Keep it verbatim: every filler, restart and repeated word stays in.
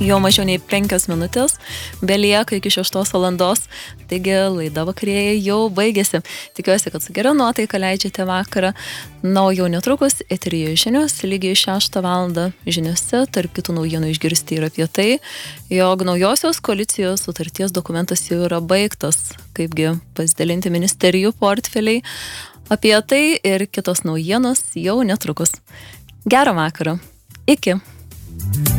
Jau mažiau nei penkios minutės belieka iki šeštos valandos, taigi laida vakarėje jau baigėsi. Tikiuosi, kad su gera nuotaika leidžiate vakarą. Na, o jau netrukus eteryje žinios, lygiai šeštą valandą žiniose, tarp kitų naujienų išgirsti ir apie tai, jog naujosios koalicijos sutarties dokumentas jau yra baigtas, kaipgi pasidalinti ministerijų portfeliai. Apie tai ir kitos naujienos jau netrukus. Gerą vakarą. Iki.